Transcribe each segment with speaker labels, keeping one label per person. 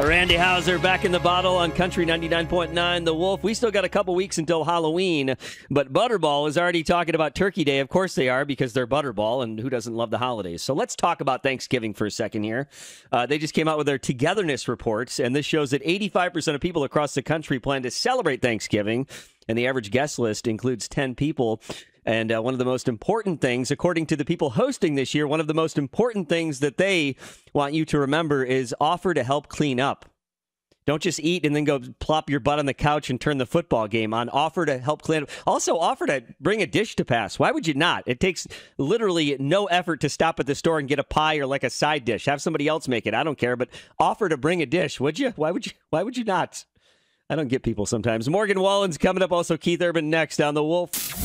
Speaker 1: Randy Hauser back in the bottle on Country 99.9 The Wolf. We still got a couple weeks until Halloween, but Butterball is already talking about Turkey Day. Of course they are, because they're Butterball, and who doesn't love the holidays? So let's talk about Thanksgiving for a second here. They just came out with their togetherness reports, and this shows that 85% of people across the country plan to celebrate Thanksgiving, and the average guest list includes 10 people. And one of the most important things, according to the people hosting this year, one of the most important things that they want you to remember is offer to help clean up. Don't just eat and then go plop your butt on the couch and turn the football game on. Offer to help clean up. Also, offer to bring a dish to pass. Why would you not? It takes literally no effort to stop at the store and get a pie or like a side dish. Have somebody else make it. I don't care, but offer to bring a dish. Would you? Why would you not? I don't get people sometimes. Morgan Wallen's coming up. Also, Keith Urban next on The Wolf.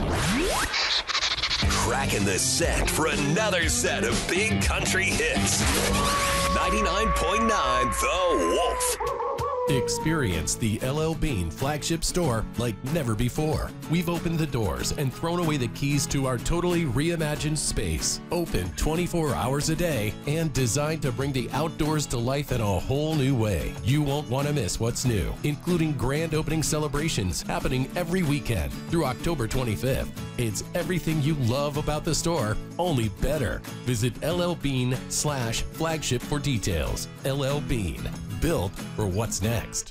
Speaker 2: Cracking the set for another set of big country hits. 99.9 The Wolf.
Speaker 3: Experience the LL Bean flagship store like never before. We've opened the doors and thrown away the keys to our totally reimagined space. Open 24 hours a day and designed to bring the outdoors to life in a whole new way. You won't want to miss what's new, including grand opening celebrations happening every weekend through October 25th. It's everything you love about the store, only better. Visit LLBean/flagship for details. LL Bean. Built for what's next.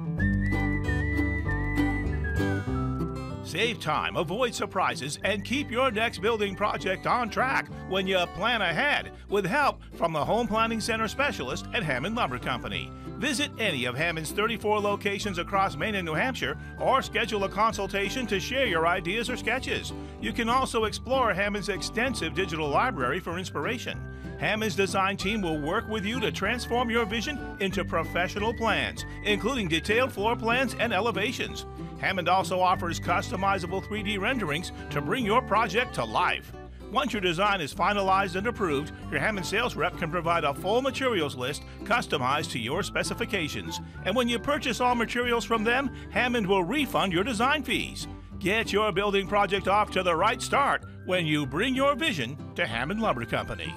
Speaker 4: Save time, avoid surprises, and keep your next building project on track when you plan ahead with help from the Home Planning Center specialist at Hammond Lumber Company. Visit any of Hammond's 34 locations across Maine and New Hampshire or schedule a consultation to share your ideas or sketches. You can also explore Hammond's extensive digital library for inspiration. Hammond's design team will work with you to transform your vision into professional plans, including detailed floor plans and elevations. Hammond also offers customizable 3D renderings to bring your project to life. Once your design is finalized and approved, your Hammond sales rep can provide a full materials list customized to your specifications. And when you purchase all materials from them, Hammond will refund your design fees. Get your building project off to the right start when you bring your vision to Hammond Lumber Company.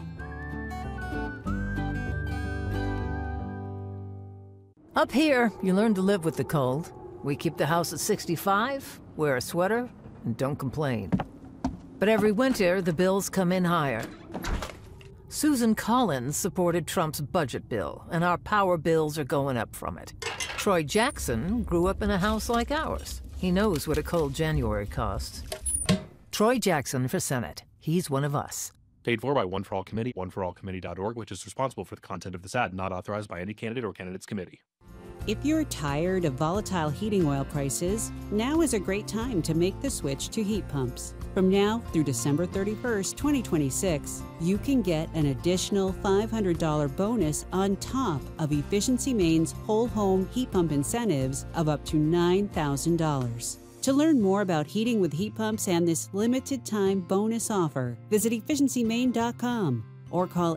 Speaker 5: Up here, you learn to live with the cold. We keep the house at 65, wear a sweater, and don't complain. But every winter, the bills come in higher. Susan Collins supported Trump's budget bill, and our power bills are going up from it. Troy Jackson grew up in a house like ours. He knows what a cold January costs. Troy Jackson for Senate. He's one of us.
Speaker 6: Paid for by One for All Committee, oneforallcommittee.org, which is responsible for the content of this ad, not authorized by any candidate or candidate's committee.
Speaker 7: If you're tired of volatile heating oil prices, now is a great time to make the switch to heat pumps. From now through December 31st, 2026, you can get an additional $500 bonus on top of Efficiency Maine's whole home heat pump incentives of up to $9,000. To learn more about heating with heat pumps and this limited time bonus offer, visit efficiencymaine.com or call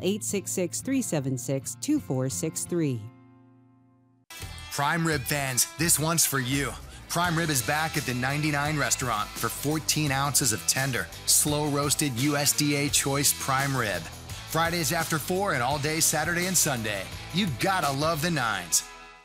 Speaker 7: 866-376-2463.
Speaker 8: Prime Rib fans, this one's for you. Prime Rib is back at the 99 restaurant for 14 ounces of tender, slow-roasted USDA choice prime rib. Fridays after 4 and all day Saturday and Sunday. You gotta love the nines.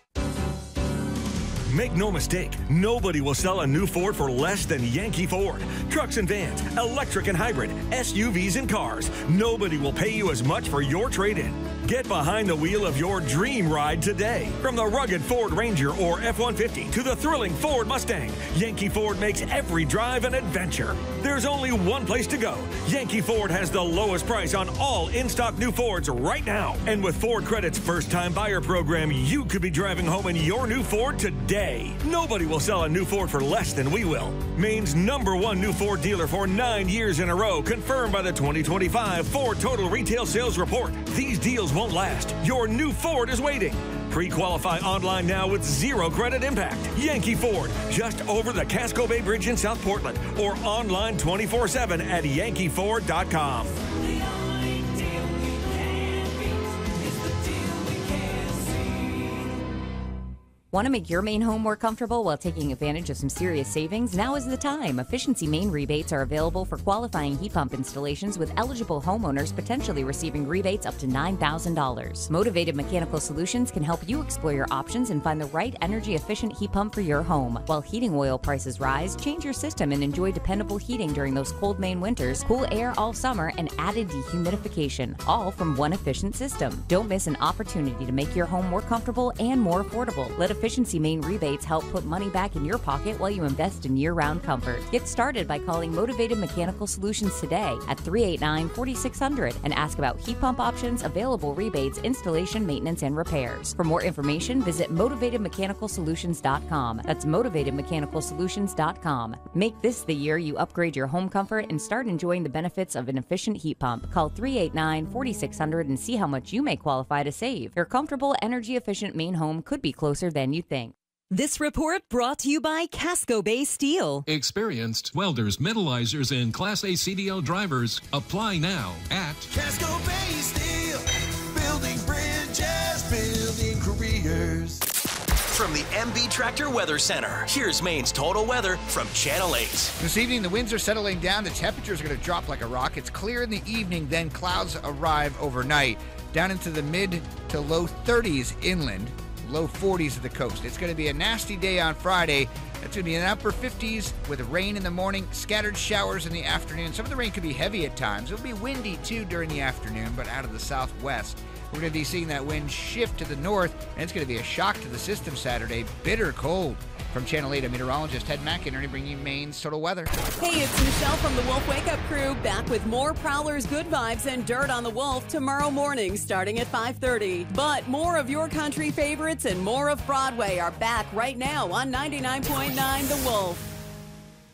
Speaker 9: Make no mistake, nobody will sell a new Ford for less than Yankee Ford. Trucks and vans, electric and hybrid, SUVs and cars. Nobody will pay you as much for your trade-in. Get behind the wheel of your dream ride today. From the rugged Ford Ranger or F-150 to the thrilling Ford Mustang, Yankee Ford makes every drive an adventure. There's only one place to go. Yankee Ford has the lowest price on all in-stock new Fords right now. And with Ford Credit's first-time buyer program, you could be driving home in your new Ford today. Nobody will sell a new Ford for less than we will. Maine's #1 new Ford dealer for 9 years in a row, confirmed by the 2025 Ford Total Retail Sales Report. These deals won't last. Your new Ford is waiting. Pre-qualify online now with zero credit impact. Yankee Ford, just over the Casco Bay Bridge in South Portland, or online 24/7 at yankeeford.com.
Speaker 10: Want to make your Maine home more comfortable while taking advantage of some serious savings? Now is the time. Efficiency Maine rebates are available for qualifying heat pump installations, with eligible homeowners potentially receiving rebates up to $9,000. Motivated Mechanical Solutions can help you explore your options and find the right energy-efficient heat pump for your home. While heating oil prices rise, change your system and enjoy dependable heating during those cold Maine winters, cool air all summer, and added dehumidification, all from one efficient system. Don't miss an opportunity to make your home more comfortable and more affordable. Let Efficiency Maine rebates help put money back in your pocket while you invest in year-round comfort. Get started by calling Motivated Mechanical Solutions today at 389-4600 and ask about heat pump options, available rebates, installation, maintenance, and repairs. For more information, visit MotivatedMechanicalSolutions.com. That's MotivatedMechanicalSolutions.com. Make this the year you upgrade your home comfort and start enjoying the benefits of an efficient heat pump. Call 389-4600 and see how much you may qualify to save. Your comfortable, energy-efficient Maine home could be closer than you think.
Speaker 11: This report brought to you by Casco Bay Steel.
Speaker 3: Experienced welders, metallizers, and Class A CDL drivers apply now at
Speaker 12: Casco Bay Steel. Building bridges, building careers.
Speaker 2: From the MB Tractor Weather Center, here's Maine's total weather from Channel 8.
Speaker 13: This evening, the winds are settling down. The temperatures are going to drop like a rock. It's clear in the evening, then clouds arrive overnight, down into the mid to low 30s inland, low 40s at the coast. It's going to be a nasty day on Friday. It's going to be in the upper 50s with rain in the morning, scattered showers in the afternoon. Some of the rain could be heavy at times. It'll be windy, too, during the afternoon, but out of the southwest. We're going to be seeing that wind shift to the north, and it's going to be a shock to the system Saturday. Bitter cold. From Channel 8, meteorologist Ted McInerney bringing you Maine's total weather.
Speaker 11: Hey, it's Michelle from the Wolf Wake Up Crew, back with more Prowlers, Good Vibes, and Dirt on the Wolf tomorrow morning starting at 5:30. But more of your country favorites and more of Broadway are back right now on 99.9 The Wolf.